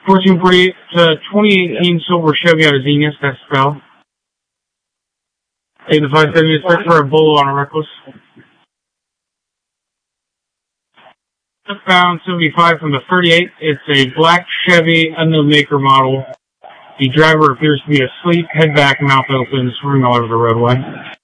1448, 2018 silver Chevy out of Zenith, that's spell. 8 to 570, search for a Bolo on a Reckless. Southbound 75 from the 38, it's a black Chevy, unknown maker model. The driver appears to be asleep, head back, mouth open, swimming all over the roadway.